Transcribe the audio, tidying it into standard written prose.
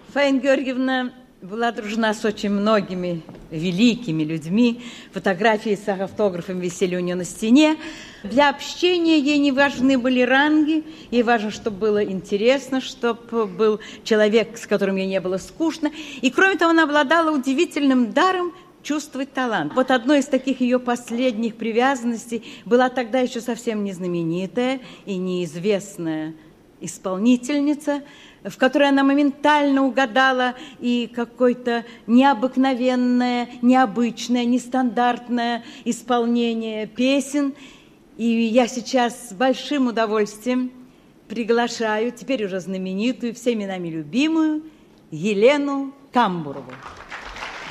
Фаина Георгиевна была дружна с очень многими великими людьми. Фотографии с автографами висели у нее на стене. Для общения ей не важны были ранги, ей важно, чтобы было интересно, чтобы был человек, с которым ей не было скучно. И, кроме того, она обладала удивительным даром чувствовать талант. Вот одной из таких ее последних привязанностей была тогда еще совсем не знаменитая и неизвестная исполнительница, в которой она моментально угадала и какое-то необыкновенное, необычное, нестандартное исполнение песен. И я сейчас с большим удовольствием приглашаю теперь уже знаменитую, всеми нами любимую Елену Камбурову.